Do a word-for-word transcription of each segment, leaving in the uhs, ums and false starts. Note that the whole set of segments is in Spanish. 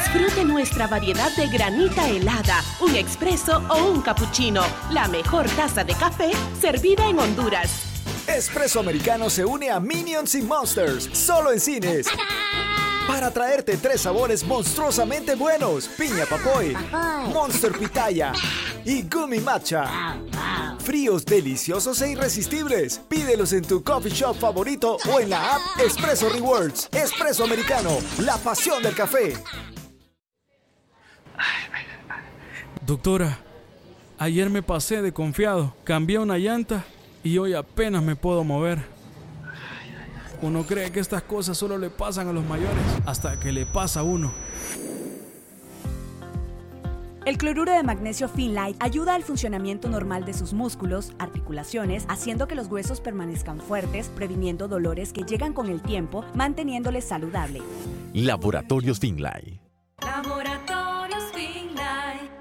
Disfrute nuestra variedad de granita helada, un expreso o un cappuccino. La mejor taza de café servida en Honduras. Espresso Americano se une a Minions y Monsters, solo en cines. Para traerte tres sabores monstruosamente buenos: piña papoy, Monster pitaya y Gummy matcha. Fríos, deliciosos e irresistibles. Pídelos en tu coffee shop favorito o en la app Espresso Rewards. Espresso Americano, la pasión del café. Doctora, ayer me pasé de confiado, cambié una llanta y hoy apenas me puedo mover. Uno cree que estas cosas solo le pasan a los mayores, hasta que le pasa a uno. El cloruro de magnesio Finlite ayuda al funcionamiento normal de sus músculos, articulaciones, haciendo que los huesos permanezcan fuertes, previniendo dolores que llegan con el tiempo, manteniéndoles saludable. Laboratorios Finlite. Laboratorios Finlite.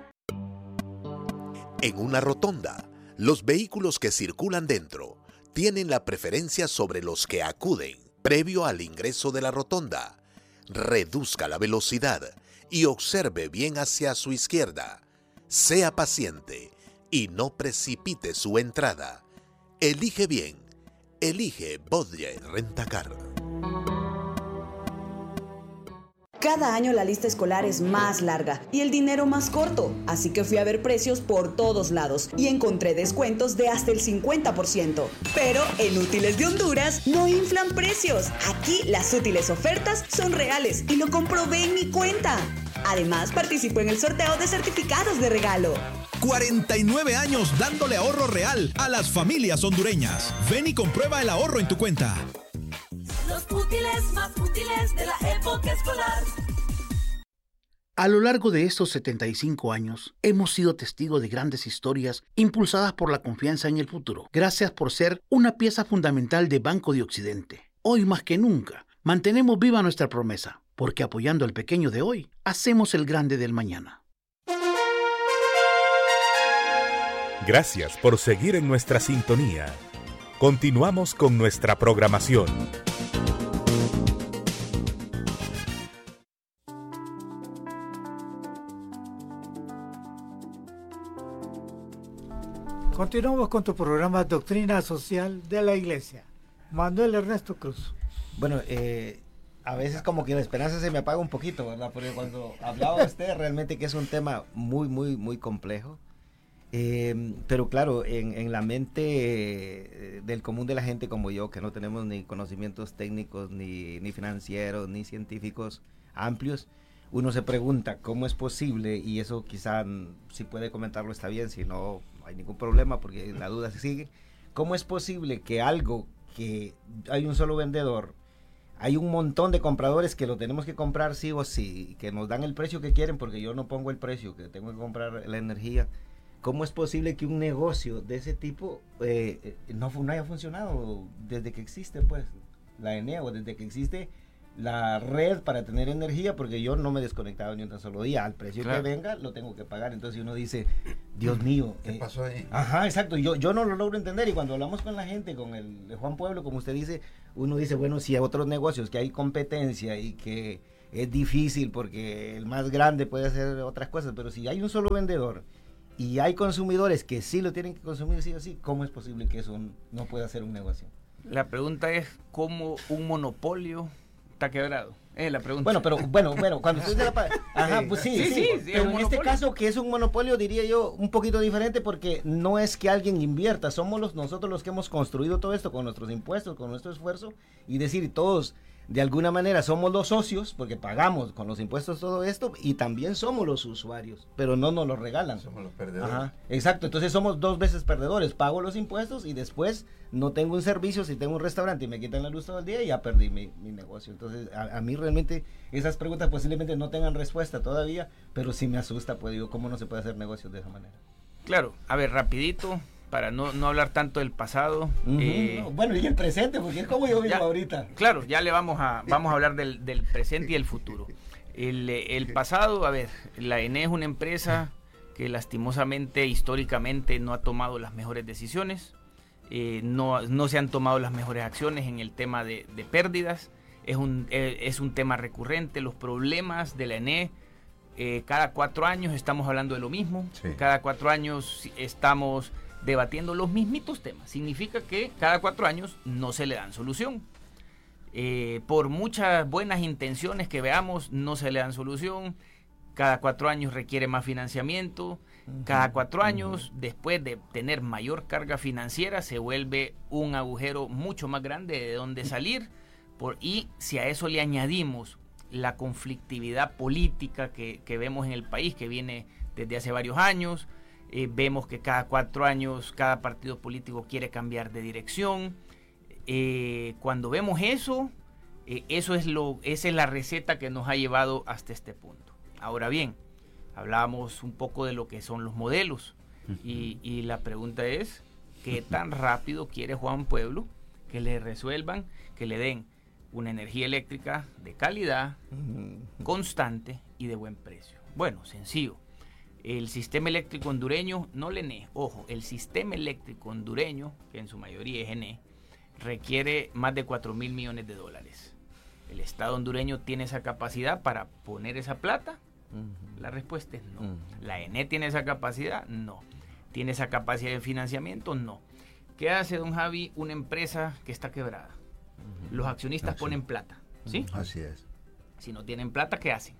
En una rotonda, los vehículos que circulan dentro tienen la preferencia sobre los que acuden previo al ingreso de la rotonda. Reduzca la velocidad y observe bien hacia su izquierda. Sea paciente y no precipite su entrada. Elige bien. Elige Bodje Rentacar. Cada año la lista escolar es más larga y el dinero más corto, así que fui a ver precios por todos lados y encontré descuentos de hasta el cincuenta por ciento. Pero en Útiles de Honduras no inflan precios. Aquí las útiles ofertas son reales y lo comprobé en mi cuenta. Además, participo en el sorteo de certificados de regalo. cuarenta y nueve años dándole ahorro real a las familias hondureñas. Ven y comprueba el ahorro en tu cuenta. Los útiles más útiles de la época escolar. A lo largo de estos setenta y cinco años, hemos sido testigos de grandes historias impulsadas por la confianza en el futuro. Gracias por ser una pieza fundamental de Banco de Occidente. Hoy más que nunca, mantenemos viva nuestra promesa, porque apoyando al pequeño de hoy, hacemos el grande del mañana. Gracias por seguir en nuestra sintonía. Continuamos con nuestra programación. Continuamos con tu programa Doctrina Social de la Iglesia. Manuel Ernesto Cruz. Bueno, eh, a veces como que la esperanza se me apaga un poquito, ¿verdad? Porque cuando hablaba usted realmente que es un tema muy, muy, muy complejo. Eh, pero claro, en, en la mente eh, del común de la gente como yo, que no tenemos ni conocimientos técnicos, ni, ni financieros, ni científicos amplios, uno se pregunta cómo es posible, y eso quizá si puede comentarlo está bien, si no, no hay ningún problema porque la duda se sigue. ¿Cómo es posible que algo que hay un solo vendedor, hay un montón de compradores que lo tenemos que comprar sí o sí, que nos dan el precio que quieren porque yo no pongo el precio, que tengo que comprar la energía? ¿Cómo es posible que un negocio de ese tipo eh, no, no haya funcionado desde que existe pues la E N E, o desde que existe la red para tener energía? Porque yo no me he desconectado ni un tan solo día. Al precio claro. que venga lo tengo que pagar. Entonces uno dice, Dios mío, ¿qué eh, pasó ahí? Ajá, exacto. Yo, yo no lo logro entender, y cuando hablamos con la gente, con el de Juan Pueblo, como usted dice, uno dice, bueno, si hay otros negocios que hay competencia y que es difícil porque el más grande puede hacer otras cosas, pero si hay un solo vendedor y hay consumidores que sí lo tienen que consumir sí o sí, ¿cómo es posible que eso no pueda ser un negocio? La pregunta es cómo un monopolio está quebrado. Es la pregunta. Bueno, pero bueno, bueno, cuando usted la ajá, pues sí, sí, sí, sí, sí, pero en este caso que es un monopolio, diría yo, un poquito diferente, porque no es que alguien invierta, somos los nosotros los que hemos construido todo esto con nuestros impuestos, con nuestro esfuerzo, y decir, todos de alguna manera somos los socios, porque pagamos con los impuestos todo esto, y también somos los usuarios, pero no nos lo regalan. Somos los perdedores. Ajá, exacto, entonces somos dos veces perdedores, pago los impuestos y después no tengo un servicio. Si tengo un restaurante y me quitan la luz todo el día, ya perdí mi, mi negocio. Entonces a, a mí realmente esas preguntas posiblemente no tengan respuesta todavía, pero sí me asusta, pues digo, ¿cómo no se puede hacer negocios de esa manera? Claro, a ver, rapidito, para no, no hablar tanto del pasado. Uh-huh. eh, no, bueno, y el presente, porque es como yo vivo ahorita. Claro, ya le vamos a vamos a hablar del, del presente y el futuro. El, el pasado, a ver, la E N E es una empresa que lastimosamente, históricamente, no ha tomado las mejores decisiones, eh, no, no se han tomado las mejores acciones en el tema de, de pérdidas. Es un, eh, es un tema recurrente. Los problemas de la E N E Eh, cada cuatro años estamos hablando de lo mismo. Sí. Cada cuatro años estamos debatiendo los mismitos temas. Significa que cada cuatro años no se le dan solución. Eh, por muchas buenas intenciones que veamos, no se le dan solución. Cada cuatro años requiere más financiamiento. Uh-huh. Cada cuatro años, uh-huh. después de tener mayor carga financiera, se vuelve un agujero mucho más grande de donde salir. Por, y si a eso le añadimos la conflictividad política que, que vemos en el país, que viene desde hace varios años, eh, vemos que cada cuatro años cada partido político quiere cambiar de dirección. Eh, cuando vemos eso, eh, eso es lo, esa es la receta que nos ha llevado hasta este punto. Ahora bien, hablábamos un poco de lo que son los modelos, uh-huh. y, y la pregunta es, ¿qué tan rápido quiere Juan Pueblo que le resuelvan, que le den una energía eléctrica de calidad, uh-huh. constante y de buen precio? Bueno, sencillo. El sistema eléctrico hondureño, no el E N E, ojo, el sistema eléctrico hondureño, que en su mayoría es E N E, requiere más de cuatro mil millones de dólares. ¿El Estado hondureño tiene esa capacidad para poner esa plata? Uh-huh. La respuesta es no. Uh-huh. ¿La E N E tiene esa capacidad? No. ¿Tiene esa capacidad de financiamiento? No. ¿Qué hace, don Javi, una empresa que está quebrada? Uh-huh. Los accionistas Así. ponen plata, ¿sí? Uh-huh. Así es. Si no tienen plata, ¿qué hacen?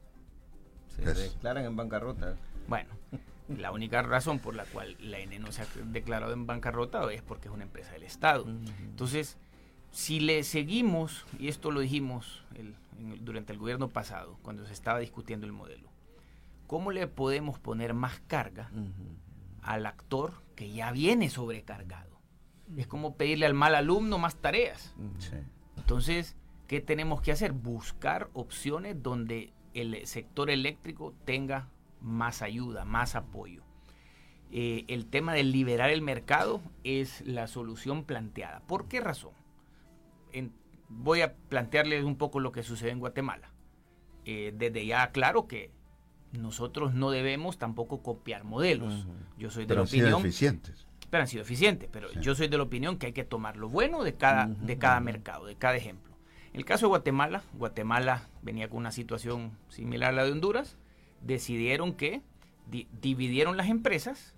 Se es. declaran en bancarrota. Bueno, la única razón por la cual la E N E no se ha declarado en bancarrota es porque es una empresa del Estado. Uh-huh. Entonces, si le seguimos, y esto lo dijimos el, en, durante el gobierno pasado, cuando se estaba discutiendo el modelo, ¿cómo le podemos poner más carga uh-huh. al actor que ya viene sobrecargado? Uh-huh. Es como pedirle al mal alumno más tareas. Uh-huh. Sí. Entonces, ¿qué tenemos que hacer? Buscar opciones donde el sector eléctrico tenga más ayuda, más apoyo. Eh, el tema de liberar el mercado es la solución planteada. ¿Por qué razón? En, voy a plantearles un poco lo que sucede en Guatemala. Eh, desde ya aclaro que nosotros no debemos tampoco copiar modelos. Uh-huh. Yo soy de pero la opinión... han sido eficientes. Pero han sido eficientes, pero sí. yo soy de la opinión que hay que tomar lo bueno de cada, uh-huh. de cada uh-huh. mercado, de cada ejemplo. En el caso de Guatemala, Guatemala venía con una situación similar a la de Honduras. Decidieron que di- dividieron las empresas.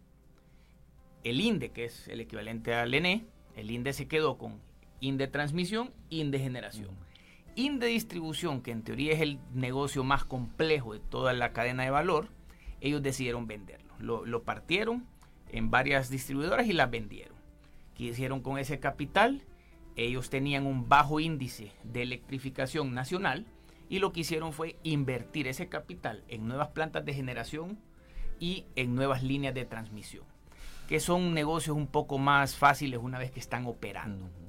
El I N D E, que es el equivalente al E N E, el I N D E se quedó con I N D E Transmisión, I N D E Generación. I N D E Distribución, que en teoría es el negocio más complejo de toda la cadena de valor, ellos decidieron venderlo. Lo, lo partieron en varias distribuidoras y las vendieron. ¿Qué hicieron con ese capital? Ellos tenían un bajo índice de electrificación nacional y lo que hicieron fue invertir ese capital en nuevas plantas de generación y en nuevas líneas de transmisión, que son negocios un poco más fáciles una vez que están operando. Uh-huh.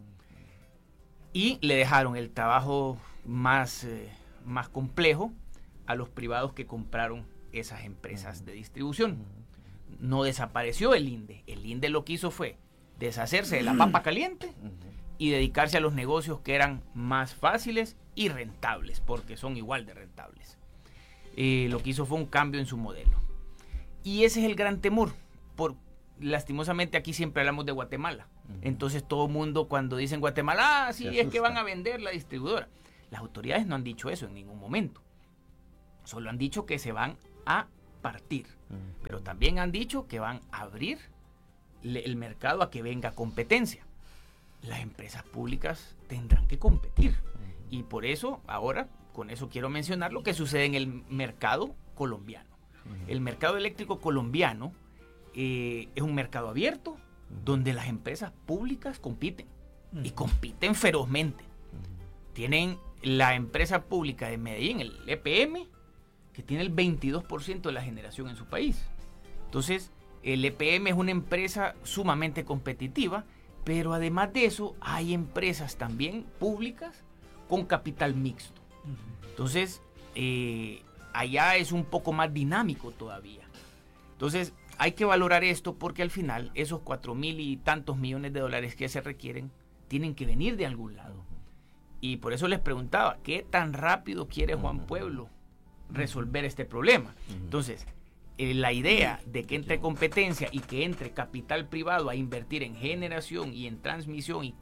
Y le dejaron el trabajo más, eh, más complejo a los privados que compraron esas empresas uh-huh. de distribución. Uh-huh. No desapareció el I N D E. El I N D E lo que hizo fue deshacerse de la papa caliente uh-huh. y dedicarse a los negocios que eran más fáciles y rentables, porque son igual de rentables. Eh, lo que hizo fue un cambio en su modelo. Y ese es el gran temor. Por, lastimosamente aquí siempre hablamos de Guatemala. Uh-huh. Entonces todo el mundo cuando dicen Guatemala, ah, sí, es que van a vender la distribuidora. Las autoridades no han dicho eso en ningún momento. Solo han dicho que se van a partir. Uh-huh. Pero también han dicho que van a abrir le, el mercado a que venga competencia. Las empresas públicas tendrán que competir. Y por eso, ahora, con eso quiero mencionar lo que sucede en el mercado colombiano. Uh-huh. El mercado eléctrico colombiano eh, es un mercado abierto uh-huh. donde las empresas públicas compiten uh-huh. y compiten ferozmente. Uh-huh. Tienen la empresa pública de Medellín, el E P M, que tiene el veintidós por ciento de la generación en su país. Entonces, el E P M es una empresa sumamente competitiva, pero además de eso, hay empresas también públicas con capital mixto. Entonces, eh, allá es un poco más dinámico todavía. Entonces, hay que valorar esto porque al final esos cuatro mil y tantos millones de dólares que se requieren tienen que venir de algún lado. Y por eso les preguntaba, ¿qué tan rápido quiere Juan Pueblo resolver este problema? Entonces, eh, la idea de que entre competencia y que entre capital privado a invertir en generación y en transmisión y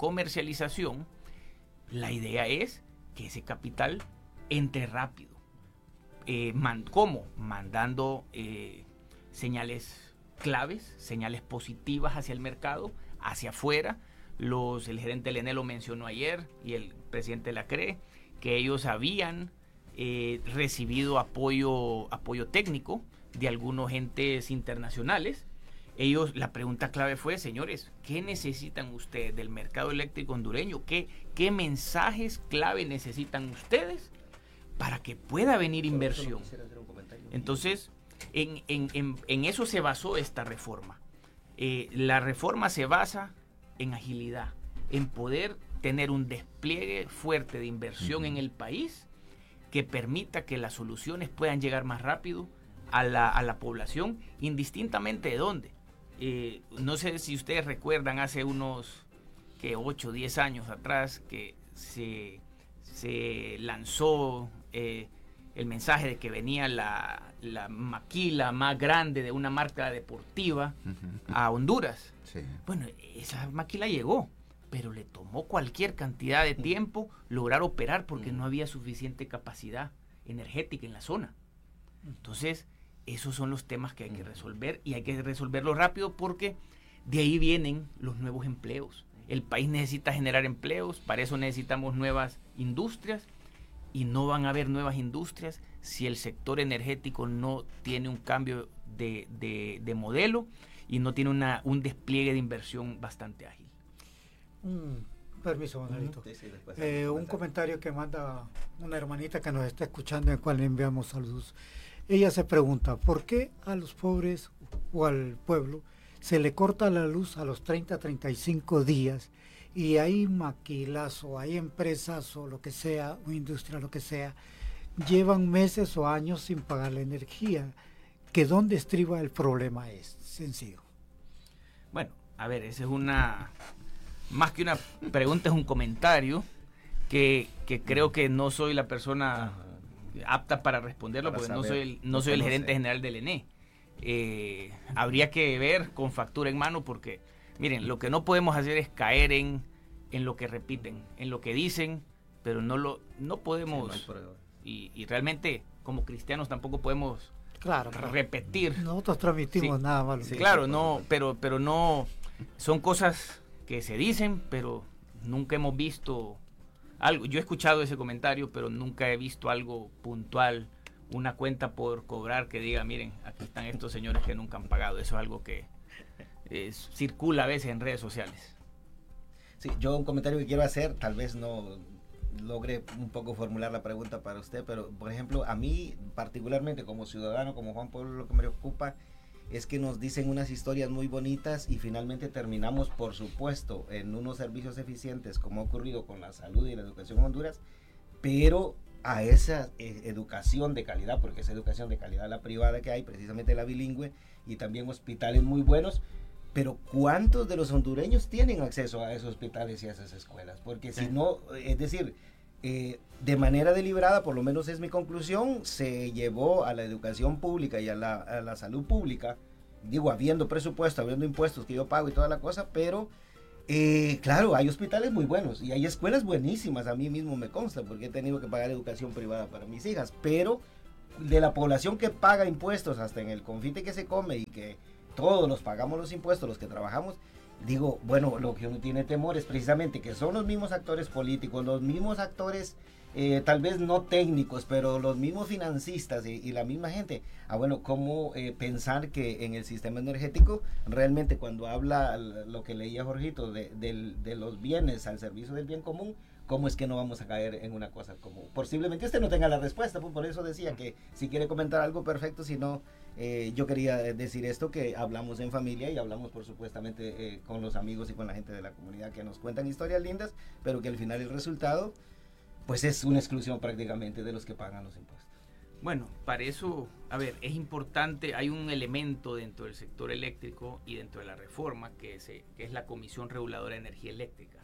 comercialización, la idea es que ese capital entre rápido. Eh, man, ¿Cómo? Mandando eh, señales claves, señales positivas hacia el mercado, hacia afuera. Los, el gerente del E N E lo mencionó ayer y el presidente de la C R E, que ellos habían eh, recibido apoyo, apoyo técnico de algunos entes internacionales. Ellos, la pregunta clave fue, señores, ¿qué necesitan ustedes del mercado eléctrico hondureño? ¿Qué, qué mensajes clave necesitan ustedes para que pueda venir inversión? Entonces, en, en, en, en eso se basó esta reforma. Eh, la reforma se basa en agilidad, en poder tener un despliegue fuerte de inversión uh-huh. en el país que permita que las soluciones puedan llegar más rápido a la, a la población, indistintamente de dónde. Eh, no sé si ustedes recuerdan hace unos que ocho o diez años atrás que se, se lanzó eh, el mensaje de que venía la, la maquila más grande de una marca deportiva uh-huh. a Honduras. Sí. Bueno, esa maquila llegó, pero le tomó cualquier cantidad de tiempo lograr operar porque no había suficiente capacidad energética en la zona. Entonces, esos son los temas que hay que resolver y hay que resolverlos rápido porque de ahí vienen los nuevos empleos. El país necesita generar empleos, para eso necesitamos nuevas industrias y no van a haber nuevas industrias si el sector energético no tiene un cambio de, de, de modelo y no tiene una, un despliegue de inversión bastante ágil. Mm, permiso, Manuelito. Sí, sí, eh, un comentario que manda una hermanita que nos está escuchando, en el cual le enviamos saludos. Ella se pregunta, ¿por qué a los pobres o al pueblo se le corta la luz a los treinta a treinta y cinco días y hay maquilas o hay empresas o lo que sea, o industria, lo que sea, llevan meses o años sin pagar la energía? ¿Que dónde estriba el problema? Es sencillo. Bueno, a ver, esa es una, más que una pregunta, es un comentario que, que creo que no soy la persona apta para responderlo, para porque saber, no soy el, no soy el gerente general del E N E. Eh, habría que ver con factura en mano porque, miren, lo que no podemos hacer es caer en, en lo que repiten, en lo que dicen, pero no lo no podemos, sí, no y, y realmente como cristianos tampoco podemos claro, claro. repetir. Nosotros transmitimos sí, nada malo. Sí, claro, no, pero, pero no, son cosas que se dicen, pero nunca hemos visto algo. Yo he escuchado ese comentario, pero nunca he visto algo puntual, una cuenta por cobrar que diga, miren, aquí están estos señores que nunca han pagado. Eso es algo que eh, circula a veces en redes sociales. Sí, yo un comentario que quiero hacer, tal vez no logre un poco formular la pregunta para usted, pero por ejemplo, a mí particularmente como ciudadano, como Juan Pablo, lo que me preocupa es que nos dicen unas historias muy bonitas y finalmente terminamos, por supuesto, en unos servicios eficientes como ha ocurrido con la salud y la educación en Honduras, pero a esa eh, educación de calidad, porque es educación de calidad la privada que hay, precisamente la bilingüe, y también hospitales muy buenos, pero ¿cuántos de los hondureños tienen acceso a esos hospitales y a esas escuelas? Porque si no, es decir, eh, de manera deliberada, por lo menos es mi conclusión, se llevó a la educación pública y a la, a la salud pública, digo, habiendo presupuesto, habiendo impuestos que yo pago y toda la cosa, pero eh, claro, hay hospitales muy buenos y hay escuelas buenísimas, a mí mismo me consta, porque he tenido que pagar educación privada para mis hijas, pero de la población que paga impuestos, hasta en el confite que se come y que todos los pagamos los impuestos, los que trabajamos, digo, bueno, lo que uno tiene temor es precisamente que son los mismos actores políticos, los mismos actores, eh, tal vez no técnicos, pero los mismos financistas y, y la misma gente. Ah, bueno, ¿cómo eh, pensar que en el sistema energético, realmente cuando habla lo que leía Jorgito, de, de, de los bienes al servicio del bien común, cómo es que no vamos a caer en una cosa como, posiblemente usted no tenga la respuesta, pues por eso decía que si quiere comentar algo perfecto, si no, eh, yo quería decir esto, que hablamos en familia y hablamos por supuestamente eh, con los amigos y con la gente de la comunidad que nos cuentan historias lindas, pero que al final el resultado pues es una exclusión prácticamente de los que pagan los impuestos. Bueno, para eso, a ver, es importante, hay un elemento dentro del sector eléctrico y dentro de la reforma que, se, que es la Comisión Reguladora de Energía Eléctrica.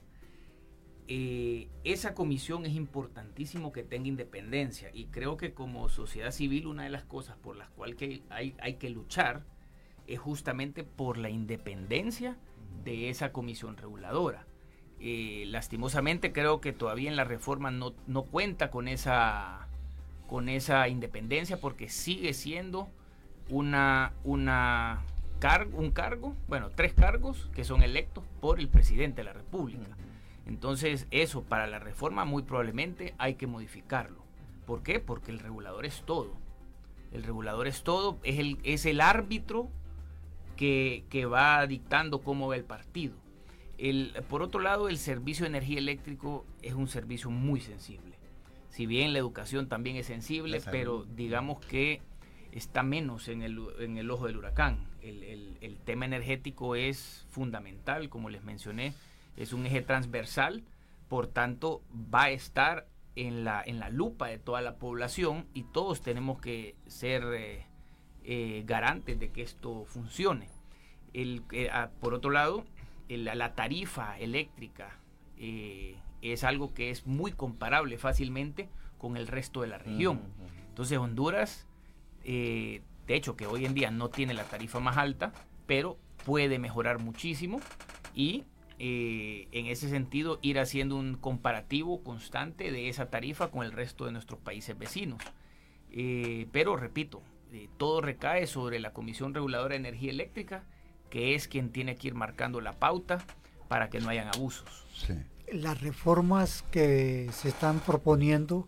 Eh, esa comisión es importantísimo que tenga independencia y creo que como sociedad civil una de las cosas por las cuales que hay, hay que luchar es justamente por la independencia de esa comisión reguladora. Eh, lastimosamente creo que todavía en la reforma no, no cuenta con esa con esa independencia porque sigue siendo una, una car- un cargo, bueno, tres cargos que son electos por el presidente de la República. Entonces eso para la reforma muy probablemente hay que modificarlo. ¿Por qué? Porque el regulador es todo. El regulador es todo, es el, es el árbitro que, que va dictando cómo va el partido. El, por otro lado, el servicio de energía eléctrico es un servicio muy sensible. Si bien la educación también es sensible, pero digamos que está menos en el, en el ojo del huracán. El, el, el tema energético es fundamental, como les mencioné, es un eje transversal, por tanto va a estar en la, en la lupa de toda la población y todos tenemos que ser eh, eh, garantes de que esto funcione. El, eh, ah, por otro lado, el, la tarifa eléctrica eh, es algo que es muy comparable fácilmente con el resto de la región. Uh-huh. Entonces Honduras, eh, de hecho que hoy en día no tiene la tarifa más alta, pero puede mejorar muchísimo y eh, en ese sentido ir haciendo un comparativo constante de esa tarifa con el resto de nuestros países vecinos. Eh, pero repito, eh, todo recae sobre la Comisión Reguladora de Energía Eléctrica, que es quien tiene que ir marcando la pauta para que no hayan abusos. Sí. Las reformas que se están proponiendo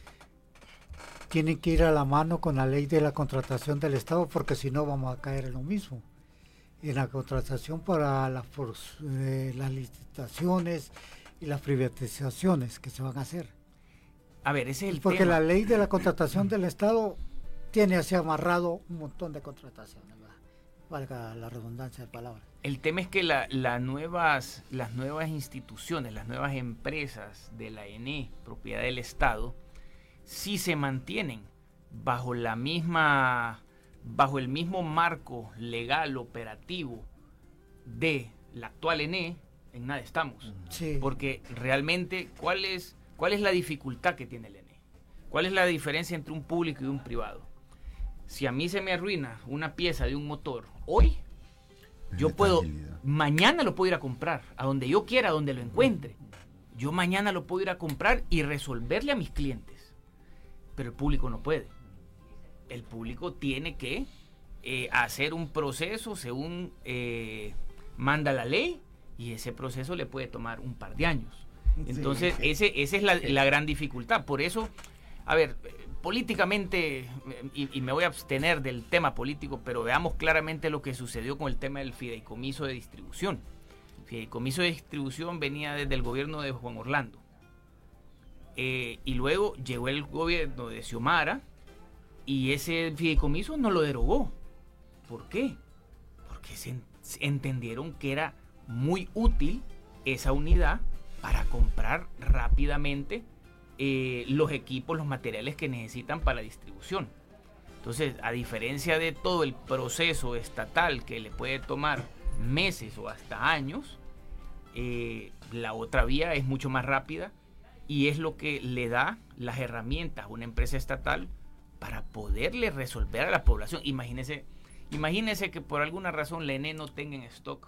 tienen que ir a la mano con la ley de la contratación del Estado, porque si no vamos a caer en lo mismo. En la contratación para la, eh, las licitaciones y las privatizaciones que se van a hacer. A ver, ese es el porque tema. la ley de la contratación del Estado tiene así amarrado un montón de contrataciones, ¿verdad? Valga la redundancia de palabras. El tema es que la, la nuevas, las nuevas instituciones, las nuevas empresas de la E N E, propiedad del Estado, sí se mantienen bajo la misma, bajo el mismo marco legal operativo de la actual E N E. En nada estamos. Sí. Porque realmente, ¿cuál es, cuál es la dificultad que tiene la E N E? ¿Cuál es la diferencia entre un público y un privado? Si a mí se me arruina una pieza de un motor hoy, yo puedo, mañana lo puedo ir a comprar, a donde yo quiera, a donde lo encuentre. Yo mañana lo puedo ir a comprar y resolverle a mis clientes. Pero el público no puede. El público tiene que eh, hacer un proceso según eh, manda la ley, y ese proceso le puede tomar un par de años. Entonces, sí. ese, esa es la, la gran dificultad. Por eso, a ver, políticamente, y, y me voy a abstener del tema político, pero veamos claramente lo que sucedió con el tema del fideicomiso de distribución. El fideicomiso de distribución venía desde el gobierno de Juan Orlando. Eh, y luego llegó el gobierno de Xiomara y ese fideicomiso no lo derogó. ¿Por qué? Porque se, se entendieron que era muy útil esa unidad para comprar rápidamente eh, los equipos, los materiales que necesitan para la distribución. Entonces, a diferencia de todo el proceso estatal que le puede tomar meses o hasta años, eh, la otra vía es mucho más rápida y es lo que le da las herramientas a una empresa estatal para poderle resolver a la población. Imagínese, imagínese que por alguna razón la E N E no tenga en stock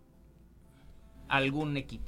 algún equipo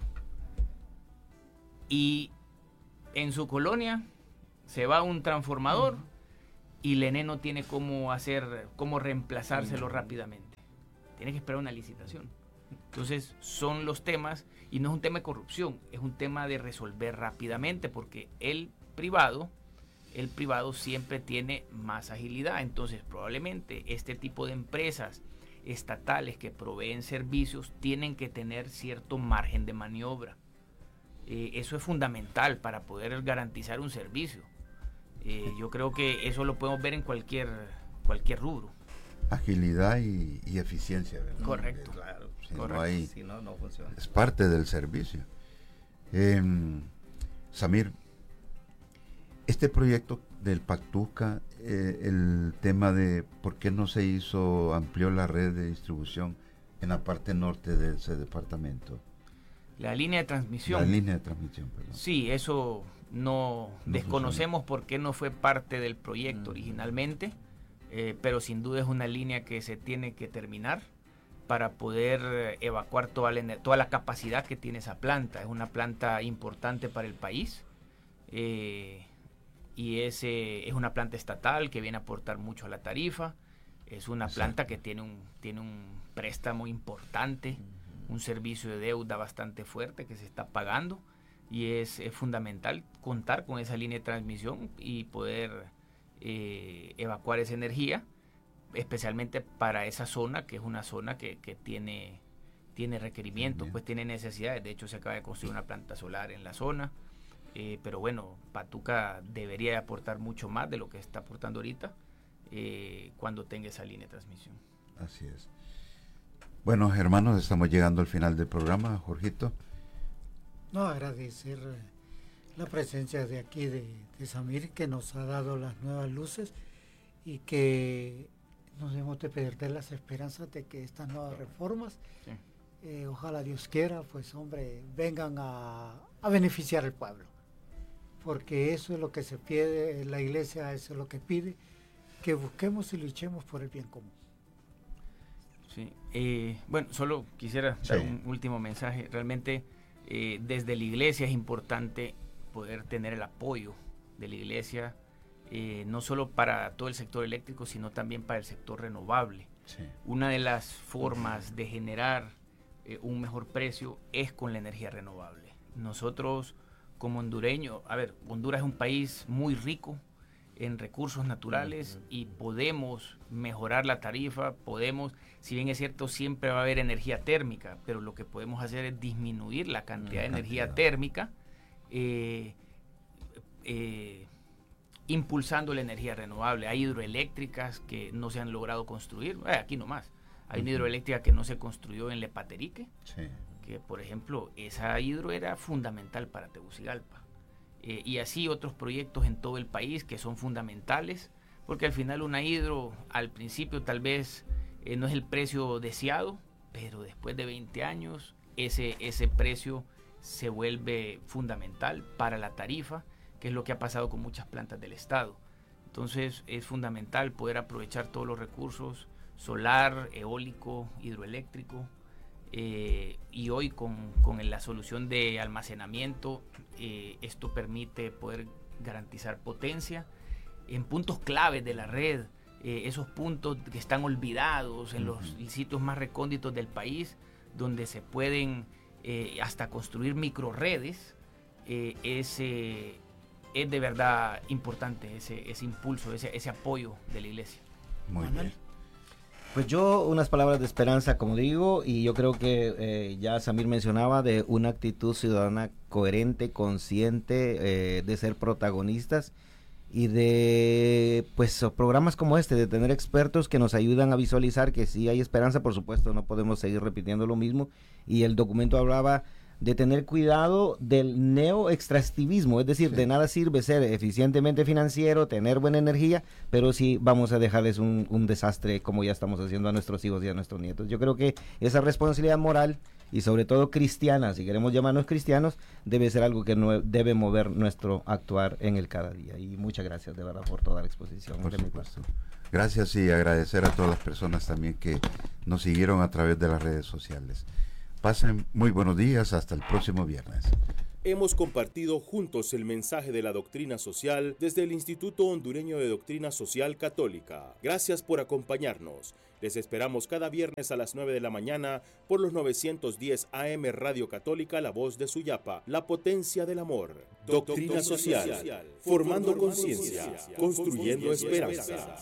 y en su colonia se va un transformador uh-huh. y la E N E no tiene cómo hacer, cómo reemplazárselo uh-huh. rápidamente. Tiene que esperar una licitación. Entonces son los temas, y no es un tema de corrupción, es un tema de resolver rápidamente, porque el privado, el privado siempre tiene más agilidad. Entonces probablemente este tipo de empresas estatales que proveen servicios tienen que tener cierto margen de maniobra. Eh, eso es fundamental para poder garantizar un servicio. Eh, yo creo que eso lo podemos ver en cualquier, cualquier rubro. Agilidad y, y eficiencia, ¿verdad? Correcto. Claro. Si Correcto. no hay, si no, no funciona. Es parte del servicio. Eh, Samir, este proyecto del Pactusca, eh, el tema de por qué no se hizo, amplió la red de distribución en la parte norte de ese departamento. La línea de transmisión. La línea de transmisión, perdón. Sí, eso no, no desconocemos funciona. Por qué no fue parte del proyecto mm. originalmente, eh, pero sin duda es una línea que se tiene que terminar para poder evacuar toda la, toda la capacidad que tiene esa planta. Es una planta importante para el país. Eh, y es, eh, es una planta estatal que viene a aportar mucho a la tarifa. Es una Exacto. planta que tiene un, tiene un préstamo importante, uh-huh. un servicio de deuda bastante fuerte que se está pagando, y es, es fundamental contar con esa línea de transmisión y poder eh, evacuar esa energía, especialmente para esa zona, que es una zona que, que tiene, tiene requerimientos, pues tiene necesidades. De hecho, se acaba de construir una planta solar en la zona, eh, pero bueno, Patuca debería aportar mucho más de lo que está aportando ahorita, Eh, cuando tenga esa línea de transmisión. Así es. Bueno, hermanos, estamos llegando al final del programa. Jorgito. No, agradecer la presencia de aquí de, de Samir, que nos ha dado las nuevas luces y que nos debemos de perder las esperanzas de que estas nuevas reformas, sí. eh, ojalá Dios quiera, pues hombre, vengan a, a beneficiar al pueblo, porque eso es lo que se pide, la iglesia eso es lo que pide, que busquemos y luchemos por el bien común. Sí, eh, bueno, solo quisiera dar sí. un último mensaje. Realmente eh, desde la iglesia es importante poder tener el apoyo de la iglesia, eh, no solo para todo el sector eléctrico, sino también para el sector renovable. Sí. Una de las formas de generar eh, un mejor precio es con la energía renovable. Nosotros como hondureños, a ver, Honduras es un país muy rico en recursos naturales y podemos mejorar la tarifa, podemos, si bien es cierto, siempre va a haber energía térmica, pero lo que podemos hacer es disminuir la cantidad de energía térmica, eh, eh, impulsando la energía renovable. Hay hidroeléctricas que no se han logrado construir, eh, aquí nomás, hay una hidroeléctrica que no se construyó en Lepaterique, sí. que por ejemplo, esa hidro era fundamental para Tegucigalpa. Eh, y así otros proyectos en todo el país que son fundamentales, porque al final una hidro al principio tal vez eh, no es el precio deseado, pero después de veinte años ese, ese precio se vuelve fundamental para la tarifa, que es lo que ha pasado con muchas plantas del Estado. Entonces es fundamental poder aprovechar todos los recursos, solar, eólico, hidroeléctrico, Eh, y hoy con, con la solución de almacenamiento, eh, esto permite poder garantizar potencia en puntos claves de la red, eh, esos puntos que están olvidados en los uh-huh. sitios más recónditos del país, donde se pueden eh, hasta construir microredes. Eh, ese, es de verdad importante ese, ese impulso, ese, ese apoyo de la iglesia. Muy bien. Pues yo unas palabras de esperanza, como digo, y yo creo que eh, ya Samir mencionaba de una actitud ciudadana coherente, consciente, eh, de ser protagonistas y de pues programas como este, de tener expertos que nos ayudan a visualizar que sí hay esperanza. Por supuesto, no podemos seguir repitiendo lo mismo, y el documento hablaba de tener cuidado del neoextractivismo, es decir, sí. de nada sirve ser eficientemente financiero, tener buena energía, pero sí vamos a dejarles un, un desastre como ya estamos haciendo a nuestros hijos y a nuestros nietos. Yo creo que esa responsabilidad moral y sobre todo cristiana, si queremos llamarnos cristianos, debe ser algo que no, debe mover nuestro actuar en el cada día. Y muchas gracias de verdad por toda la exposición. Por supuesto. Gracias, y agradecer a todas las personas también que nos siguieron a través de las redes sociales. Pasen muy buenos días, hasta el próximo viernes. Hemos compartido juntos el mensaje de la doctrina social desde el Instituto Hondureño de Doctrina Social Católica. Gracias por acompañarnos. Les esperamos cada viernes a las nueve de la mañana por los novecientos diez A M Radio Católica, La Voz de Suyapa, la potencia del amor. Doctrina social, formando conciencia, construyendo esperanza.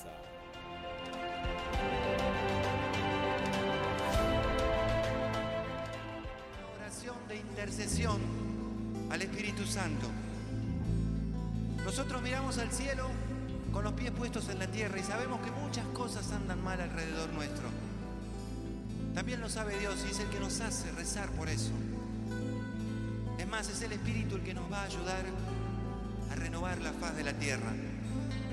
Intercesión al Espíritu Santo. Nosotros miramos al cielo con los pies puestos en la tierra y sabemos que muchas cosas andan mal alrededor nuestro. También lo sabe Dios y es el que nos hace rezar por eso. Es más, es el Espíritu el que nos va a ayudar a renovar la faz de la tierra.